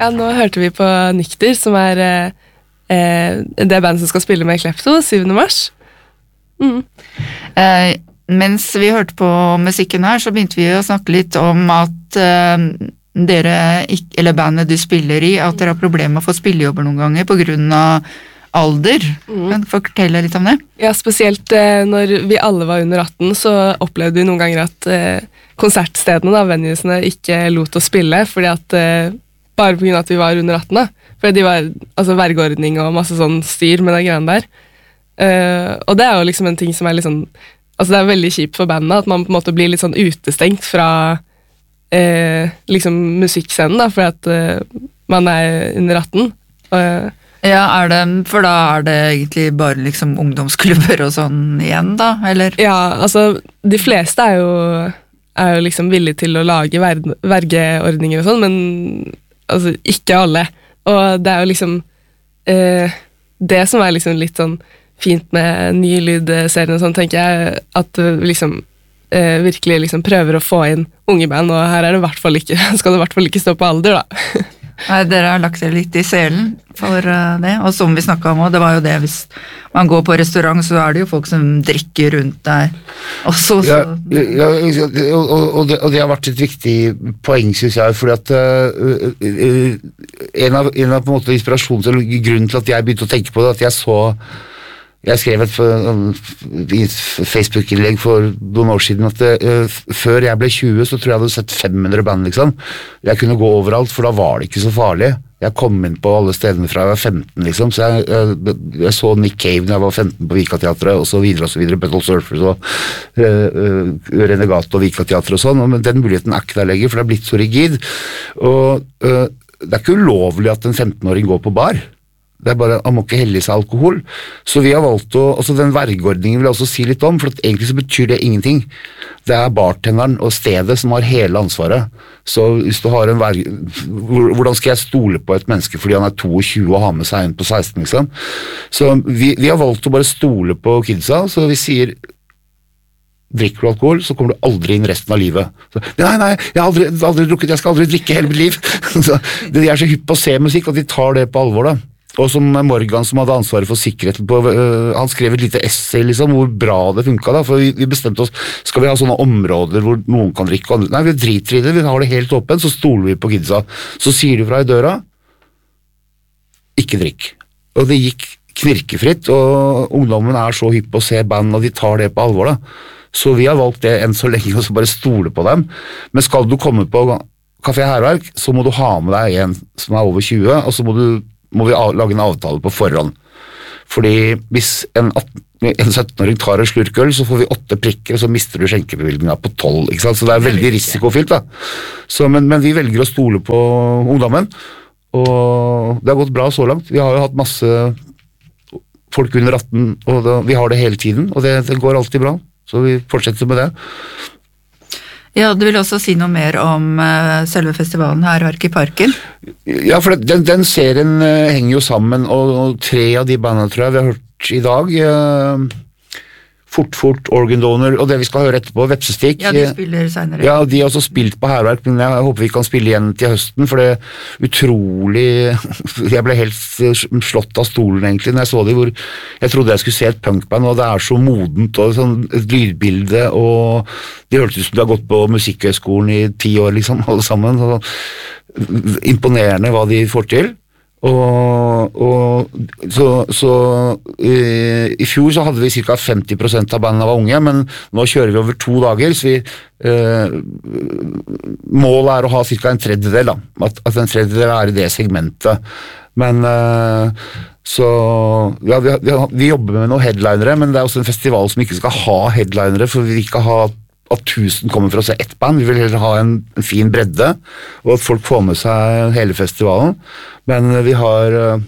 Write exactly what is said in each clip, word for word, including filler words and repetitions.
Ja, nå hørte vi på Nykter, som er eh, det bandet som skal spille med Klepto, syvende mars. Mm. Eh, mens vi hørte på musikken her, så begynte vi å snakke litt om at eh, dere, eller bandet du spiller i, at dere har problemer med å få spillejobber noen ganger på grunn av alder. Mm. Kan du fortelle litt om det? Ja, spesielt eh, når vi alle var under atten, så opplevde vi noen ganger at eh, konsertstedene, da, venuesene, ikke lot oss spille, fordi at eh, bare på grunn av at vi var under atten, da. Fordi de var, altså, vergeordning og masse sånn styr med de greiene der. Uh, og det er jo liksom en ting som er litt sånn, altså det er veldig kjipt for bandet, at man på en måte blir litt sånn utestengt fra uh, liksom musikkscenen, da, fordi at uh, man er under atten. Uh, ja, er det, for da er det egentlig bare liksom ungdomsklubber og sånn igjen, da, eller? Ja, altså, de fleste er jo, er jo liksom villige til å lage ver- vergeordninger og sånn, men altså, ikke alle. Og det er jo liksom eh, det som er liksom litt sånn fint med ny lydserien og sånn, tenker jeg, at liksom eh, virkelig liksom prøver å få inn unge band, og her er det i hvert fall ikke, skal det i hvert fall ikke stå på alder, da. Nei, dere har lagt dere litt i selen for uh, det, og som vi snakket om, og det var jo det, hvis man går på restaurant, så er det jo folk som drikker rundt der også. Så. Ja, ja, og, og, det, og det har vært et viktig poeng, synes jeg, fordi at uh, uh, en av, en av på en måte inspirasjonen til grunnen til at jeg begynte å tenke på det, at jeg så jeg skrev et Facebook-innlegg for noen år siden at uh, før jeg ble tjue, så tror jeg jeg hadde sett fem hundre band, liksom. Jeg kunne gå overalt, for da var det ikke så farlig. Jeg kom inn på alle stedene fra jeg var femten, liksom, så jeg, jeg, jeg så Nick Cave når jeg var femten på Vika-teatret, og så videre og så videre, Battle Surfers og uh, uh, Renegade og Vika-teatret og sånn, men den muligheten er ikke der lenger, for det er blitt så rigid. Og uh, det er ikke ulovlig at en femten-åring går på bar. Det er bare, han må ikke helle i seg alkohol. Så vi har valgt å, altså den vergeordningen vil jeg også si litt om, for at egentlig så betyr det ingenting. Det er bartenderen og stedet som har hele ansvaret. Så hvis du har en verge, hvordan skal jeg stole på et menneske fordi han er toogtjue og har med seg en på seksten, liksom? Så vi, vi har valgt å bare stole på kidsa, så vi sier, drikker du alkohol, så kommer du aldri inn resten av livet. Så, nei, nei, jeg har aldri, aldri drukket, jeg skal aldri drikke hele mitt liv. Så, de er så hypp på å se musikk, at de tar det på alvor, da. Og som Morgan, som hadde ansvaret for sikkerheten på, uh, han skrev et lite essay, liksom, hvor bra det funket da, for vi, vi bestemte oss, skal vi ha sånne områder hvor noen kan drikke, og andre, nei, vi driter i det, vi har det helt åpent, så stoler vi på kidsa. Så sier de fra i døra, ikke drikk. Og det gikk knirkefritt, og ungdommen er så hypp på å se band, og de tar det på alvor da. Så vi har valgt det enn så lenge, og så bare stole på dem. Men skal du komme på Café Hærverk, så må du ha med deg en som er over tjue, og så må du må vi lage en avtale på forhånd. Fordi hvis en, en sytten-åring tar en slurk øl, så får vi åtte prikker, og så mister du skjenkebevilgningen på tolv, ikke sant? Så det er veldig risikofylt da. Så, men, men vi velger å stole på ungdommen, og det har gått bra så langt. Vi har jo hatt masse folk under atten, og da, vi har det hele tiden, og det, det går alltid bra. Så vi fortsetter med det. Ja, du vil også si noe mer om uh, selve festivalen Hærverk i Parken? Ja, for den, den serien uh, henger jo sammen, og, og tre av de bandene tror jeg vi har hørt i dag, uh, Fort Fort, Organ Donor, og det vi skal høre etterpå, Vepsestikk. Ja, de spiller senere. Ja, de har også spilt på Hærverk, men jeg håper vi kan spille igjen til høsten, for det er utrolig, jeg ble helt slått av stolen egentlig, når jeg så det, hvor jeg trodde jeg skulle se et punkband, og det er så modent, og sånn et lydbilde, og de hørtes ut som de har gått på Musikkhøgskolen i ti år, liksom, alle sammen, så imponerende hva de får til. Og, og så, så i, i fjor så hadde vi cirka femti prosent av bandene var unge, men nå kjører vi over to dager, så vi eh, målet er å ha cirka en tredjedel da, at, at en tredjedel er i det segmentet, men eh, så ja, vi, vi, vi jobber med noen headlinere, men det er også en festival som ikke skal ha headlinere, for vi vil ikke ha at tusen kommer for å se ett band, vi vil heller ha en, en fin bredde, og at folk får med seg hele festivalen, men vi har uh,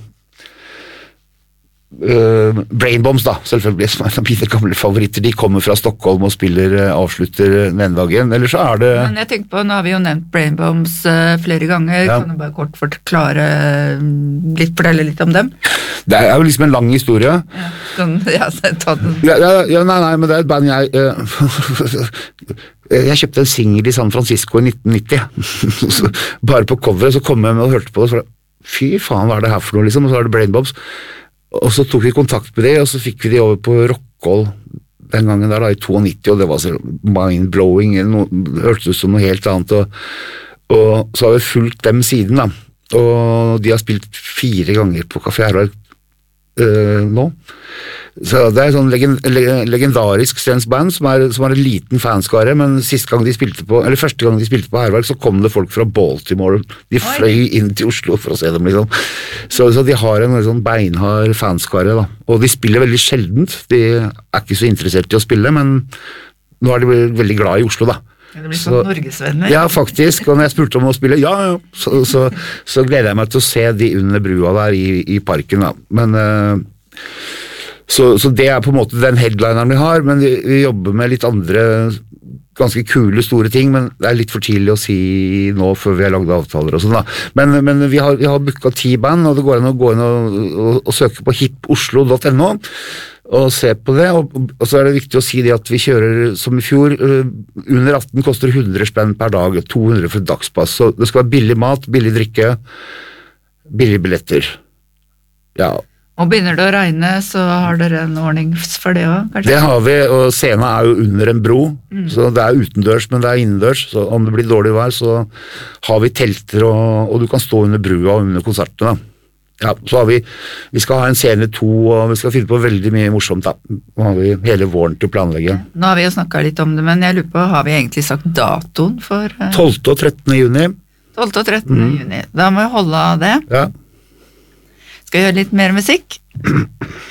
uh, Brainbombs da, selvfølgelig, som er mine gamle favoritter, de kommer fra Stockholm og spiller, uh, avslutter den ene dagen, eller så er det... Men jeg tenkte på, nå har vi jo nevnt Brainbombs uh, flere ganger, ja. Kan du bare kort forklare litt, fortelle litt om dem? Det er jo liksom en lang historie. Ja, kan, ja, ta den. Ja, ja, ja, nei, nei, men det er et band jeg uh, Jeg kjøpte en single i San Francisco i nitten nitti. Så, bare på coveret, så kom jeg med og hørte på det, så var det, fy faen, hva er det her for noe, liksom? Og så var det Brain Bobs. Og så tok vi kontakt med de, og så fikk vi de over på Rockhold den gangen der da, i nittito, og det var så mind-blowing, det hørtes ut som noe helt annet, og, og så har vi fulgt dem siden da, og de har spilt fire ganger på Café Herberg uh, nå. Så det er en sånn legend, legendarisk svensk band som er, som er en liten fanskare, men siste gang de spilte på, eller første gang de spilte på Herberg, så kom det folk fra Baltimore, de fløy inn til Oslo for å se dem liksom. Så, så de har en sånn beinhard fanskare da, og de spiller veldig sjeldent, de er ikke så interessert i å spille, men nå er de veldig glad i Oslo da. Det blir sånn norgesvenner. Ja, faktisk, og når jeg spurte om å spille, ja, ja, så, så, så gleder jeg meg til å se de under brua der i, i parken da, men uh, Så, så det er på en måte den headlineren vi har, men vi, vi jobber med litt andre ganske kule, store ting, men det er litt for tidlig å si nå før vi har laget avtaler og sånn da. Men, men vi har, vi har booket ti band, og det går an å gå inn og, og, og søke på hip oslo punktum no og se på det, og, og så er det viktig å si det at vi kjører som i fjor, under atten koster hundre spenn per dag, to hundre for dagspass, så det skal være billig mat, billig drikke, billig billetter. Ja, og begynner det å regne, så har dere en ordning for det også, kanskje? Det har vi, og scenen er jo under en bro, mm. så det er utendørs, men det er innendørs, så om det blir dårlig vær, så har vi telter, og, og du kan stå under brua og under konsertene. Ja, så har vi, vi skal ha en scene to, og vi skal finne på veldig mye morsomt da. Nå har vi hele våren til å planlegge. Nå har vi jo snakket litt om det, men jeg lurer på, har vi egentlig sagt datoen for? Uh... tolvte og trettende juni. tolvte og trettende juni, da må vi holde av det. Ja. Skal vi gjøre litt mer musikk?